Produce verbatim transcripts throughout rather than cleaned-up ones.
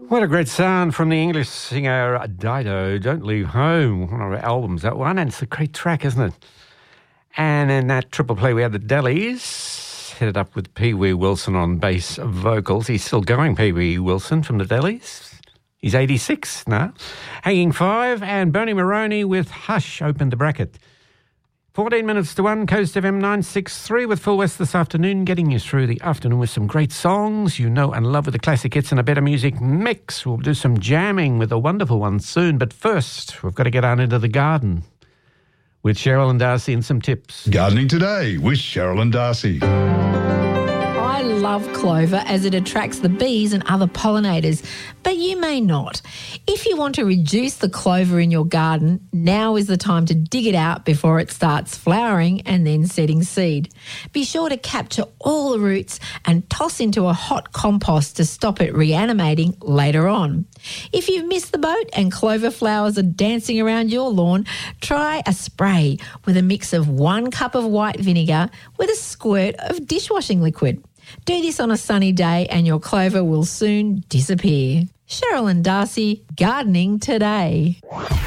What a great sound from the English singer Dido, Don't Leave Home. One of her albums, that one, and it's a great track, isn't it? And in that triple play we had the Dellies, headed up with Pee Wee Wilson on bass vocals. He's still going, Pee Wee Wilson from the Dellies. He's eighty-six now. Hanging Five, and Bernie Maroney with Hush opened the bracket. fourteen minutes to one, Coast F M nine six three with Full West this afternoon, getting you through the afternoon with some great songs you know and love with the classic hits and a better music mix. We'll do some jamming with a wonderful one soon, but first we've got to get on into the garden with Cheryl and Darcy and some tips. Gardening Today with Cheryl and Darcy. I love clover as it attracts the bees and other pollinators, but you may not. If you want to reduce the clover in your garden, now is the time to dig it out before it starts flowering and then setting seed. Be sure to capture all the roots and toss into a hot compost to stop it reanimating later on. If you've missed the boat and clover flowers are dancing around your lawn, try a spray with a mix of one cup of white vinegar with a squirt of dishwashing liquid. Do this on a sunny day and your clover will soon disappear. Cheryl and Darcy, Gardening Today.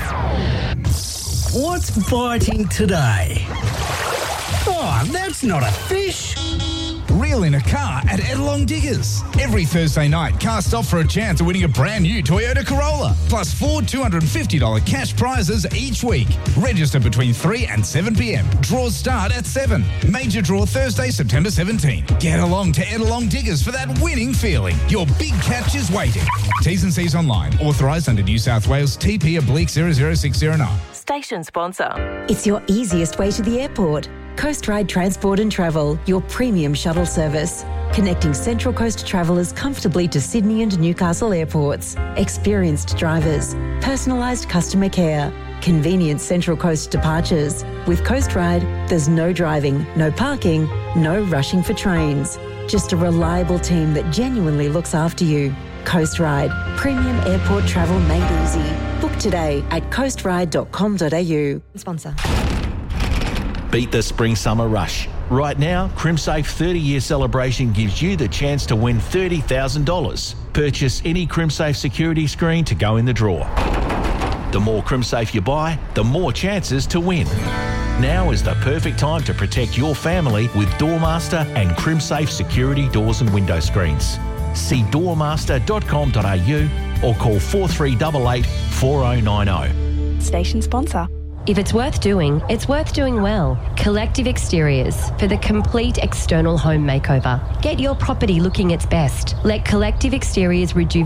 What's biting today? Oh, that's not a fish. Reel in a car at Edelong Diggers. Every Thursday night, cast off for a chance of winning a brand new Toyota Corolla, plus four two hundred fifty dollars cash prizes each week. Register between three and seven p.m. Draws start at seven. Major draw Thursday, September seventeenth. Get along to Edelong Diggers for that winning feeling. Your big catch is waiting. T's and C's online. Authorised under New South Wales T P oblique zero zero six zero nine. Station sponsor. It's your easiest way to the airport. Coast Ride Transport and Travel, your premium shuttle service. Connecting Central Coast travellers comfortably to Sydney and Newcastle airports. Experienced drivers. Personalised customer care. Convenient Central Coast departures. With Coast Ride, there's no driving, no parking, no rushing for trains. Just a reliable team that genuinely looks after you. Coast Ride. Premium airport travel made easy. Book today at coast ride dot com dot a u. Sponsor. Beat the spring summer rush. Right now, CrimSafe thirty-year celebration gives you the chance to win thirty thousand dollars. Purchase any CrimSafe security screen to go in the draw. The more CrimSafe you buy, the more chances to win. Now is the perfect time to protect your family with Doormaster and CrimSafe security doors and window screens. See doormaster dot com dot a u or call four three eight eight, four oh nine oh. Station sponsor. If it's worth doing, it's worth doing well. Collective Exteriors for the complete external home makeover. Get your property looking its best. Let Collective Exteriors rejuvenate